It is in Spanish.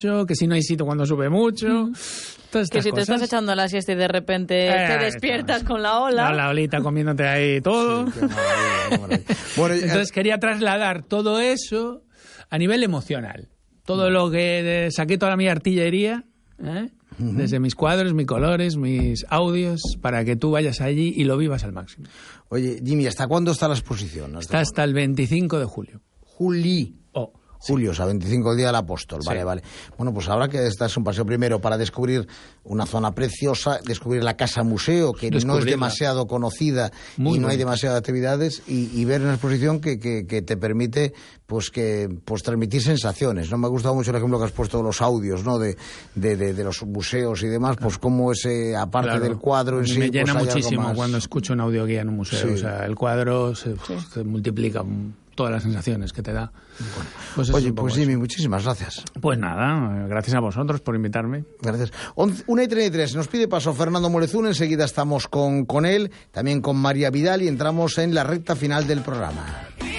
que si no hay sitio cuando sube mucho. Todas Que estas si te cosas. estás echando la siesta y de repente te despiertas con la ola. La olita comiéndote ahí todo. Sí, qué maravilla, qué maravilla. Bueno, Entonces quería trasladar todo eso a nivel emocional. Todo lo que saqué, toda mi artillería, desde mis cuadros, mis colores, mis audios, para que tú vayas allí y lo vivas al máximo. Oye, Jimmy, ¿hasta cuándo está la exposición? Está hasta el 25 de julio. Julio, o sea, 25 días del Apóstol. Vale, Sí. vale. Bueno, pues habrá que darse un paseo primero para descubrir una zona preciosa, descubrir la casa museo, que no es Descubrirla. demasiado conocida Muy y no hay bonita. demasiadas actividades, y ver una exposición que te permite pues transmitir sensaciones, ¿no? Me ha gustado mucho el ejemplo que has puesto de los audios, ¿no? De los museos y demás, pues cómo ese, aparte Claro. del cuadro en A mí sí, me llena pues hay algo muchísimo más. cuando escucho un audioguía en un museo. Sí. O sea, el cuadro se multiplica todas las sensaciones que te da. Pues eso es Oye, un poco pues eso. Jimmy, muchísimas gracias. Pues nada, gracias a vosotros por invitarme. Gracias. 1:33, nos pide paso Fernando Morezún, enseguida estamos con él, también con María Vidal, y entramos en la recta final del programa.